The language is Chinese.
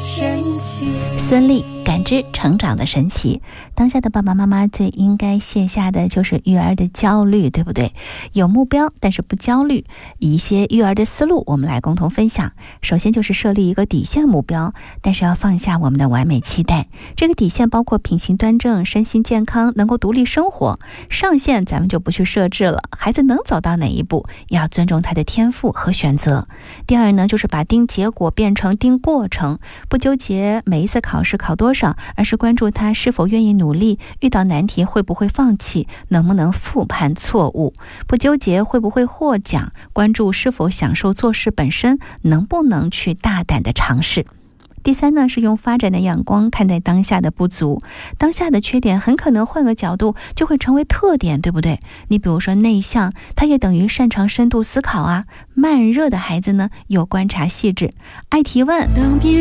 孙俪感知成长的神奇。当下的爸爸妈妈最应该卸下的就是育儿的焦虑，对不对？有目标但是不焦虑，一些育儿的思路我们来共同分享。首先就是设立一个底线目标，但是要放下我们的完美期待。这个底线包括品行端正、身心健康、能够独立生活。上限咱们就不去设置了，孩子能走到哪一步，要尊重他的天赋和选择。第二呢，就是把盯结果变成盯过程，不纠结每一次考试考多少，而是关注他是否愿意努力，遇到难题会不会放弃，能不能复盘错误。不纠结会不会获奖，关注是否享受做事本身，能不能去大胆的尝试。第三呢，是用发展的眼光看待当下的不足，当下的缺点很可能换个角度就会成为特点，对不对？你比如说内向，它也等于擅长深度思考啊。慢热的孩子呢，有观察细致，爱提问，